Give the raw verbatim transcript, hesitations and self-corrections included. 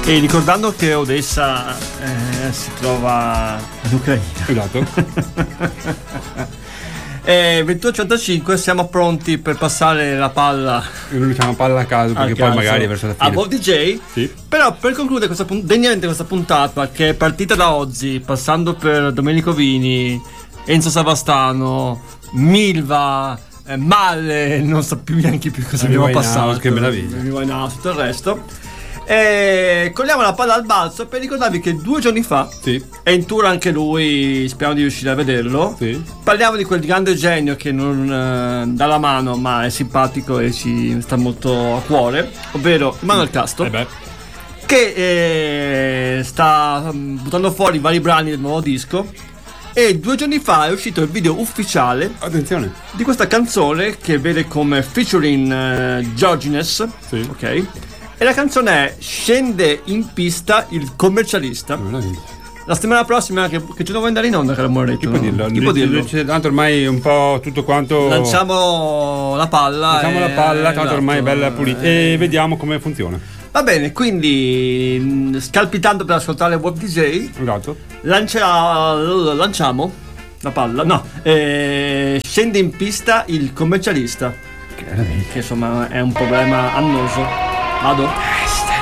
E ricordando che Odessa eh, si trova in Ucraina. Esatto. E ventuno e trentacinque siamo pronti per passare la palla. Noi diciamo palla a caso perché poi caso, magari verso la fine. a Bob D J. Sì. Però per concludere questa, pun- degnamente questa puntata, che è partita da Ozzy, passando per Domenico Vini, Enzo Savastano, Milva, eh, Malle, non so più neanche più cosa abbiamo passato. Che meraviglia. Winehouse, tutto il resto. E cogliamo la palla al balzo per ricordarvi che due giorni fa Sì. è in tour anche lui, speriamo di riuscire a vederlo. Sì. Parliamo di quel grande genio che non eh, dà la mano ma è simpatico e ci sta molto a cuore, ovvero Manuel Castro, Eh beh. che eh, sta mm, buttando fuori vari brani del nuovo disco. E due giorni fa è uscito il video ufficiale Attenzione. di questa canzone che vede come featuring eh, Georgines. Sì. Ok. E la canzone è Scende in pista il commercialista. Meraviglia. La settimana prossima che, che giorno vuoi andare in onda, caro Moretto? Chi può dirlo? Chi può dirlo? C'è tanto ormai un po' tutto quanto. Lanciamo la palla. Lanciamo e- la palla, tanto ormai è esatto. bella pulita. Eh, E vediamo come funziona. Va bene, quindi mh, scalpitando per ascoltare Web D J, Esatto. lancia, lanciamo la palla. No, eh, scende in pista il commercialista. Che meraviglia. Che insomma è un problema annoso. Vado?